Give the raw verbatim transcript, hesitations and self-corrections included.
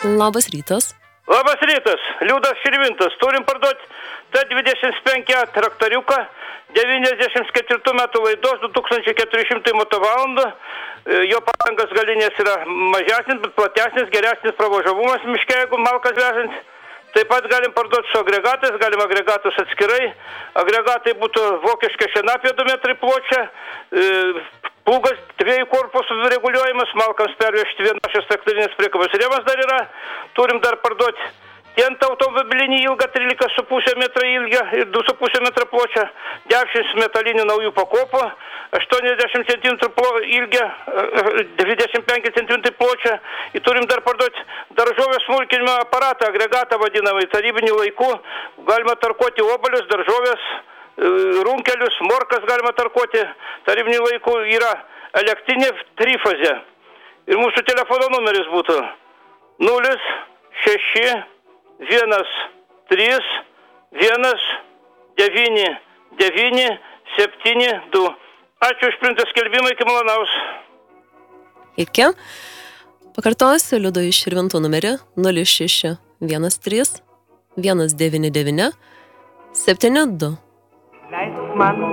Labas rytas. Labas rytas, Liudas Širvintas. Turim parduoti T dvidešimt penki traktoriuką, devyniasdešimt ketvirtų metų laidos, du tūkstančiai keturi šimtai motovalandų. Jo padangas galinės yra mažesnis, bet platesnis, geresnis pravažiavumas miške, jeigu malkas vežant. Taip pat galim parduoti su agregatais, galim agregatus atskirai. Agregatai būtų vokiška šienapė du metrai pločia, plūgas dviejų korpusų reguliuojamas, malkams pervežti vienašios traktorinės priekabos rėmas dar yra. Turim dar parduoti Tentą automobilinį ilgą trylika su puse metrą ilgio ir du su puse metrą pločio, dešimt metalinių naujų pakopų, aštuoniasdešimt centimetrų plo, ilgio, dvidešimt penki centimetrai pločio. Ir turim dar parduoti daržovės smulkinimo aparatą, agregatą vadinamą, tarybinių laikų. Galima tarkuoti obalius, daržovės, runkelius, morkas galima tarkuoti. Tarybinių laikų yra elektrinė trifazė. Ir mūsų telefono numeris būtų nulis šeši vienas trys vienas devyni devyni septyni du. Ačiū už printą skelbimą, iki malonaus. Iki. Pakartosiu Liudo iš Širvintų numerį nulis šeši vienas trys vienas devyni devyni septyni du. Leisk man